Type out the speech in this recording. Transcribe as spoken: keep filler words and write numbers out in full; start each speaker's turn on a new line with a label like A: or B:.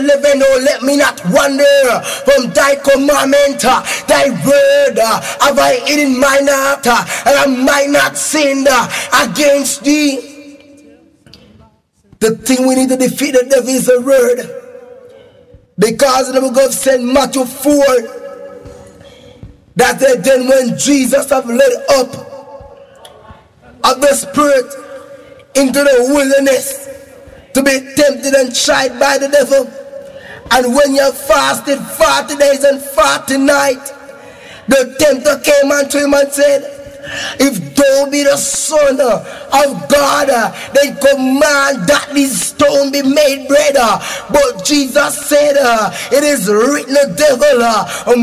A: living, oh, let me not wander from thy commandment. uh, Thy word uh, have I hidden in mine heart, uh, and I might not sin uh, against thee. The thing we need to defeat the devil is the word. Because in the book of Saint Matthew four, that then when Jesus have led up of the Spirit into the wilderness to be tempted and tried by the devil, and when you fasted forty days and forty nights, the tempter came unto him and said, if thou be the Son of God, then command that this stone be made bread. But Jesus said, it is written, the devil